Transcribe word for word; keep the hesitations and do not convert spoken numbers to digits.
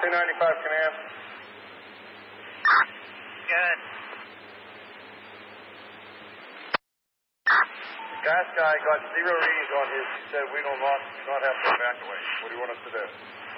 ninety-five command. Good. Gas guy got zero readings on his. He said we don't not, not have to evacuate. What do you want us to do?